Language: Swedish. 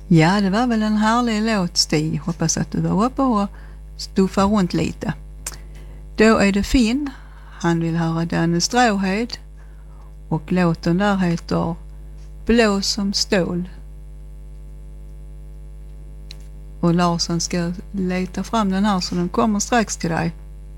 Ja, det var väl en härlig låt, Stig. Hoppas att du var uppe och stuffar runt lite. Då är det Finn. Han vill höra Danne Stråhed. Och låten där heter Blå som stål. Och Larsson ska leta fram den här så den kommer strax till dig.